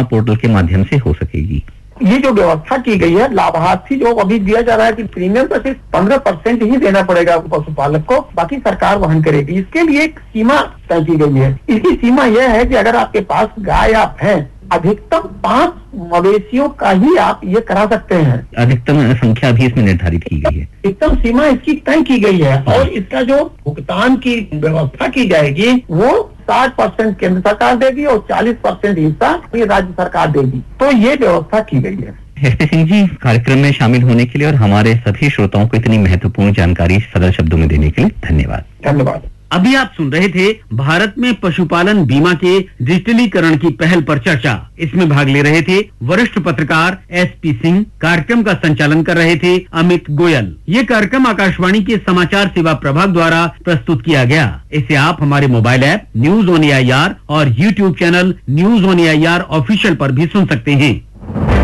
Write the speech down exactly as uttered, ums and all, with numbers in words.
बीमा पोर्टल के माध्यम से हो सकेगी। ये जो व्यवस्था की गई है, लाभार्थी जो अभी दिया जा रहा है कि प्रीमियम तो सिर्फ पंद्रह परसेंट ही देना पड़ेगा पशुपालक को, बाकी सरकार वहन करेगी। इसके लिए एक सीमा तय की गई है। इसकी सीमा यह है कि अगर आपके पास गाय या भैंस, अधिकतम पांच मवेशियों का ही आप ये करा सकते हैं। अधिकतम संख्या भी इसमें निर्धारित की गई है। अधिकतम सीमा इसकी तय की गई है और इसका जो भुगतान की व्यवस्था की जाएगी वो साठ परसेंट केंद्र सरकार देगी और चालीस परसेंट हिस्सा राज्य सरकार देगी। तो ये व्यवस्था की गई है। एस पी सिंह जी, कार्यक्रम में शामिल होने के लिए और हमारे सभी श्रोताओं को इतनी महत्वपूर्ण जानकारी सरल शब्दों में देने के लिए धन्यवाद। धन्यवाद। अभी आप सुन रहे थे भारत में पशुपालन बीमा के डिजिटलीकरण की पहल पर चर्चा। इसमें भाग ले रहे थे वरिष्ठ पत्रकार एस पी सिंह। कार्यक्रम का संचालन कर रहे थे अमित गोयल। ये कार्यक्रम आकाशवाणी के समाचार सेवा प्रभाग द्वारा प्रस्तुत किया गया। इसे आप हमारे mobile app news on A I R और YouTube channel news on A I R official पर भी सुन सकते हैं।